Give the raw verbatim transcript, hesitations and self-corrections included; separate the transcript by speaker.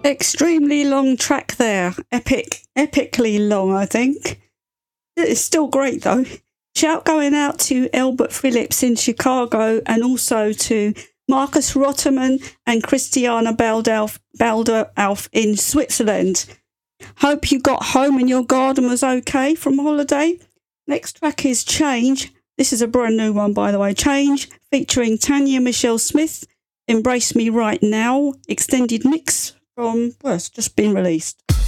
Speaker 1: Extremely long track there. Epic, epically long, I think. It's still great though. Shout going out to Albert Phillips in Chicago and also to Marcus Rotterman and Christiana Baldalf, Baldalf in Switzerland. Hope you got home and your garden was okay from holiday. Next track is Change. This is a brand new one, by the way. Change, featuring Tanya Michelle Smith. Embrace Me Right Now. Extended mix from, well, it's just been released.